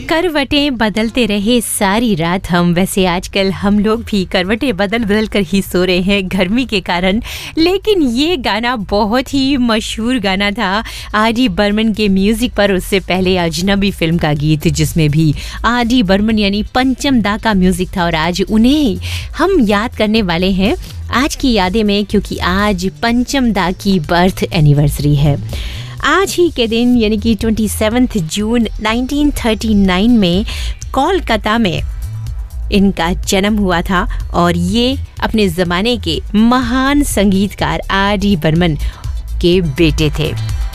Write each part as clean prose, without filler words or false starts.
करवटें बदलते रहे सारी रात हम। वैसे आजकल हम लोग भी करवटें बदल बदल कर ही सो रहे हैं गर्मी के कारण, लेकिन ये गाना बहुत ही मशहूर गाना था आर.डी. बर्मन के म्यूजिक पर। उससे पहले अजनबी फिल्म का गीत जिसमें भी आर.डी. बर्मन यानी पंचम दा का म्यूजिक था, और आज उन्हें हम याद करने वाले हैं आज की यादें में, क्योंकि आज पंचम दा की बर्थ एनिवर्सरी है। आज ही के दिन यानी कि 27 जून 1939 में कोलकाता में इनका जन्म हुआ था, और ये अपने ज़माने के महान संगीतकार आर.डी. बर्मन के बेटे थे।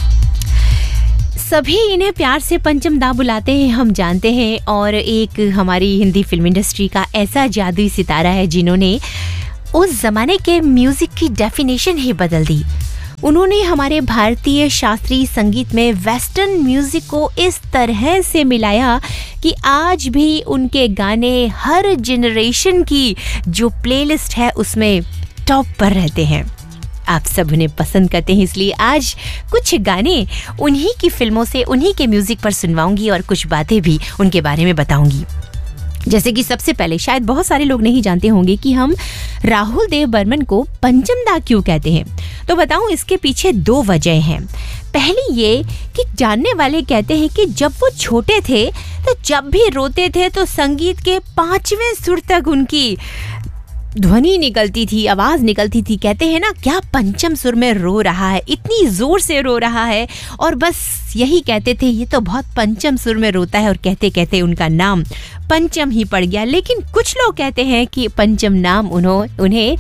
सभी इन्हें प्यार से पंचम दा बुलाते हैं, हम जानते हैं, और एक हमारी हिंदी फिल्म इंडस्ट्री का ऐसा जादुई सितारा है जिन्होंने उस ज़माने के म्यूज़िक की डेफिनेशन ही बदल दी। उन्होंने हमारे भारतीय शास्त्रीय संगीत में वेस्टर्न म्यूजिक को इस तरह से मिलाया कि आज भी उनके गाने हर जनरेशन की जो प्लेलिस्ट है उसमें टॉप पर रहते हैं। आप सब उन्हें पसंद करते हैं, इसलिए आज कुछ गाने उन्हीं की फिल्मों से, उन्हीं के म्यूजिक पर सुनवाऊंगी और कुछ बातें भी उनके बारे में बताऊंगी। जैसे कि सबसे पहले शायद बहुत सारे लोग नहीं जानते होंगे कि हम राहुल देव बर्मन को पंचम दा क्यों कहते हैं। तो बताऊं, इसके पीछे दो वजह हैं। पहली ये कि जानने वाले कहते हैं कि जब वो छोटे थे तो जब भी रोते थे तो संगीत के 5वें सुर तक उनकी ध्वनि निकलती थी, आवाज़ निकलती थी। कहते हैं ना, क्या पंचम सुर में रो रहा है, इतनी ज़ोर से रो रहा है, और बस यही कहते थे ये तो बहुत पंचम सुर में रोता है, और कहते कहते उनका नाम पंचम ही पड़ गया। लेकिन कुछ लोग कहते हैं कि पंचम नाम उन्हें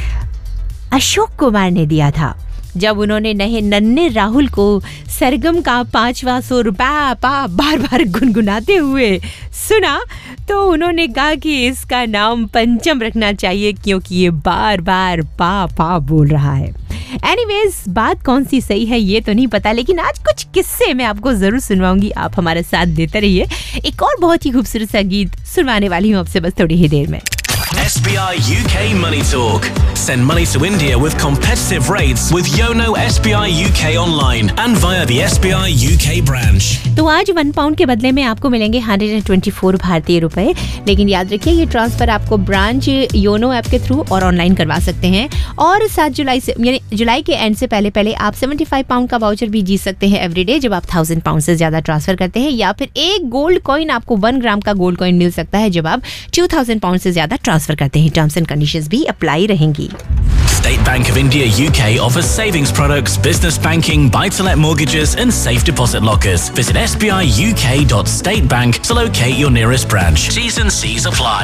अशोक कुमार ने दिया था जब उन्होंने नन्हे राहुल को सरगम का 5वां सुर बार बार गुनगुनाते हुए सुना, तो उन्होंने कहा कि इसका नाम पंचम रखना चाहिए क्योंकि ये बार बार पा बोल रहा है। एनीवेज, बात कौन सी सही है ये तो नहीं पता, लेकिन आज कुछ किस्से मैं आपको जरूर सुनवाऊंगी। आप हमारा साथ देते रहिए। एक और बहुत ही खूबसूरत सा गीत सुनवाने वाली हूँ आपसे बस थोड़ी ही देर में। SBI UK Money Talk. Send money to India with competitive rates with Yono SBI UK online and via the SBI UK branch. तो आज 1 पाउंड के बदले में आपको मिलेंगे 124 भारतीय रुपए। लेकिन याद रखिए, ये ट्रांसफर आपको ब्रांच योनो ऐप के थ्रू और ऑनलाइन करवा सकते हैं। और 7 जुलाई से यानी जुलाई के एंड से पहले आप 75 पाउंड का वाउचर भी जीत सकते हैं एवरीडे जब आप 1000 पाउंड से ज्यादा ट्रांसफर करते हैं, या फिर एक गोल्ड कॉइन आपको 1 ग्राम का गोल्ड कॉइन मिल सकता है जब आप 2000 पाउंड से ज्यादा ट्रांसफर करते हैं। टर्म्स एंड कंडीशंस भी अप्लाई रहेंगी। State Bank of India UK offers savings products, business banking, buy-to-let mortgages and safe deposit lockers. Visit sbiuk.statebank to locate your nearest branch. T's and C's apply.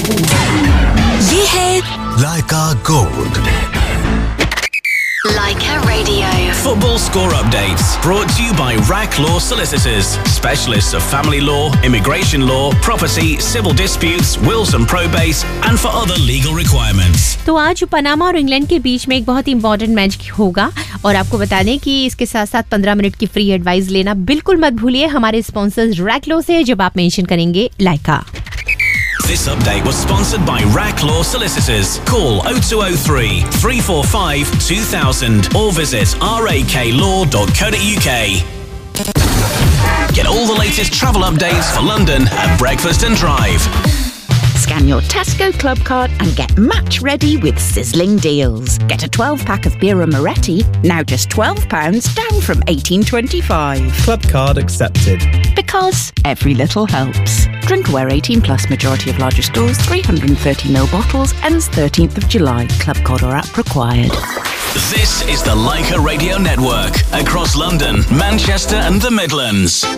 ये है Laika Gold. Laika Radio. Football score updates brought to you by RAC Law Solicitors, specialists of family law, immigration law, property, civil disputes, wills and probate, and for other legal requirements. तो आज Panama और England के बीच में एक बहुत ही important match होगा, और आपको बता दें कि इसके साथ साथ 15 मिनट की फ्री एडवाइस लेना बिल्कुल मत भूलिए हमारे स्पॉन्सर्स रैक लॉ से, जब आप मेंशन करेंगे लाइका। This update was sponsored by RAC Law Solicitors. Call 0203 345 2000 or visit raklaw.co.uk. Get all the latest travel updates for London at Breakfast and Drive. Scan your Tesco Club card and get match ready with sizzling deals. Get a 12-pack of Birra Moretti, now just £12, down from $18.25. Club card accepted. Because every little helps. Drink aware 18 plus, majority of larger stores, 330ml bottles, ends 13th of July. Club card or app required. This is the Laika Radio Network across London, Manchester and the Midlands.